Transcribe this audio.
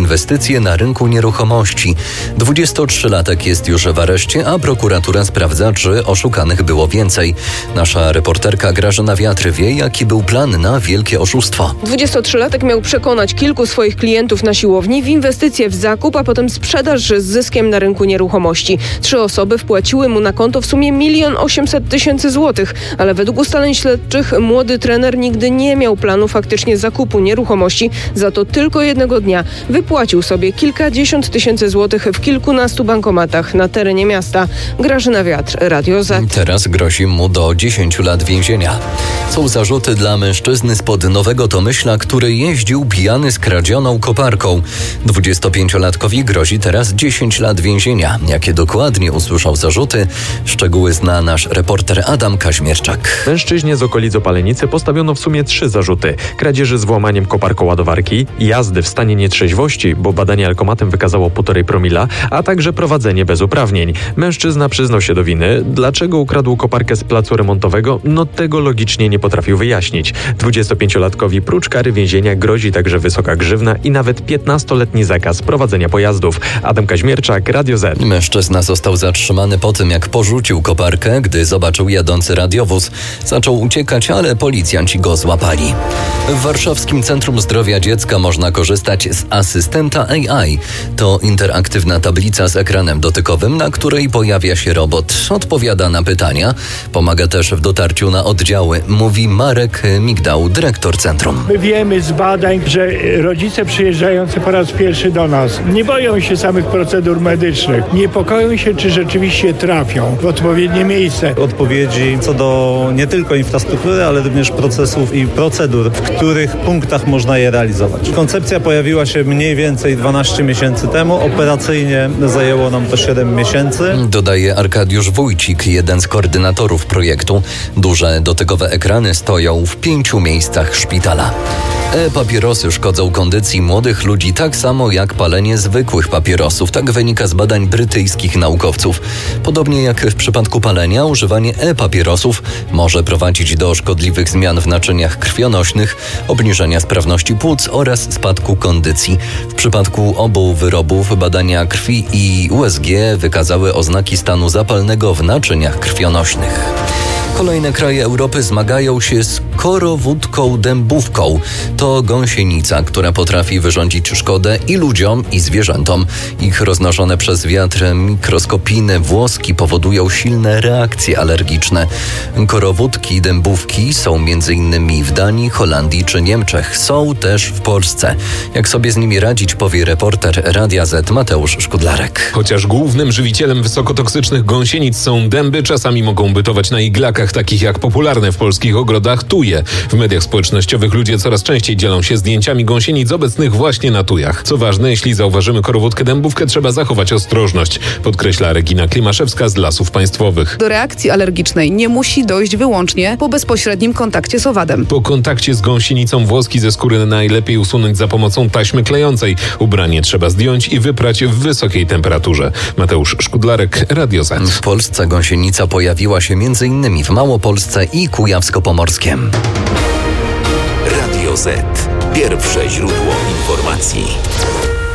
inwestycje na rynku nieruchomości. 23-latek jest już w areszcie, a prokuratura sprawdza, czy oszukanych było więcej. Nasza reporterka Grażyna Wiatr wie, jaki był plan na wielkie oszustwo. 23-latek miał przekonać kilku swoich klientów na siłowni w inwestycje w zakup, a potem sprzedaż z zyskiem na rynku nieruchomości. 3 osoby wpłaciły mu na konto w sumie 1 800 000 złotych, ale według ustaleń śledczych młody trener nigdy nie miał planu faktycznie zakupu nieruchomości, za to tylko jednego dnia wypłacił sobie kilkadziesiąt tysięcy złotych w kilkunastu bankomatach na terenie miasta. Grażyna Wiatr, Radio Z. Teraz grozi mu do 10 lat więzienia. Są zarzuty dla mężczyzny spod Nowego Tomyśla, który jeździł pijany z kradzioną koparką. 25-latkowi grozi teraz 10 lat więzienia. Jakie dokładnie usłyszał zarzuty? Szczegóły zna nasz reporter Adam Kaźmierczak. Mężczyźnie z okolic Opalenicy postawiono w sumie 3 zarzuty. Kradzieży z włamaniem koparkoładowarki, jazdy w stanie nietrzeźwości, bo badanie alkomatem wykazało 1,5 promila, a także prowadzenie bez uprawnień. Mężczyzna przyznał się do winy. Dlaczego ukradł koparkę z placu remontowego? Tego logicznie nie potrafił wyjaśnić. 25-latkowi prócz kary więzienia grozi także wysoka grzywna i nawet 15-letni zakaz prowadzenia pojazdów. Adam Kaźmierczak, Radio Z. Mężczyzna został zatrzymany po tym, jak porzucił koparkę, gdy zobaczył jadący radiowóz. Zaczął uciekać, ale policjanci go złapali. W Warszawskim Centrum Zdrowia Dziecka można korzystać z asystenta AI. To interaktywna tablica z ekranem dotykowym, na której pojawia się robot. Odpowiada na pytania. Pomaga też w dotarciu na oddziały, mówi Marek Migdał, dyrektor centrum. My wiemy z badań, że rodzice przyjeżdżający po raz pierwszy do nas nie boją się samych procedur medycznych. Niepokoją się, czy rzeczywiście trafią w odpowiednie miejsce. Odpowiedzi co do nie tylko infrastruktury, ale również procesów i procedur, w których punktach można je realizować. Koncepcja pojawiła się mniej więcej 12 miesięcy temu. Operacyjnie zajęło nam to 7 miesięcy. Dodaje Arkadiusz Wójcik, jeden z koordynatorów projektu. Duże dotykowe ekrany stoją w 5 miejscach szpitala. E-papierosy szkodzą kondycji młodych ludzi tak samo jak palenie zwykłych papierosów. Tak wynika z badań brytyjskich naukowców. Podobnie jak w przypadku palenia, używanie e-papierosów może prowadzić do szkodliwych zmian w naczyniach krwionośnych, obniżenia sprawności płuc oraz spadku kondycji. W przypadku obu wyrobów badania krwi i USG wykazały oznaki stanu zapalnego w naczyniach krwionośnych. Kolejne kraje Europy zmagają się z korowódką dębówką. To gąsienica, która potrafi wyrządzić szkodę i ludziom, i zwierzętom. Ich roznoszone przez wiatr mikroskopijne włoski powodują silne reakcje alergiczne. Korowódki dębówki są m.in. w Danii, Holandii czy Niemczech. Są też w Polsce. Jak sobie z nimi radzić, powie reporter Radia Z Mateusz Szkudlarek. Chociaż głównym żywicielem wysokotoksycznych gąsienic są dęby, czasami mogą bytować na iglakach, takich jak popularne w polskich ogrodach tuje. W mediach społecznościowych ludzie coraz częściej dzielą się zdjęciami gąsienic obecnych właśnie na tujach. Co ważne, jeśli zauważymy korowódkę dębówkę, trzeba zachować ostrożność, podkreśla Regina Klimaszewska z Lasów Państwowych. Do reakcji alergicznej nie musi dojść wyłącznie po bezpośrednim kontakcie z owadem. Po kontakcie z gąsienicą włoski ze skóry najlepiej usunąć za pomocą taśmy klejącej. Ubranie trzeba zdjąć i wyprać w wysokiej temperaturze. Mateusz Szkudlarek, Radio Z. W Polsce gąsienica pojawiła się m.in. w Małopolsce i Kujawsko-Pomorskiem. Radio Z. Pierwsze źródło informacji.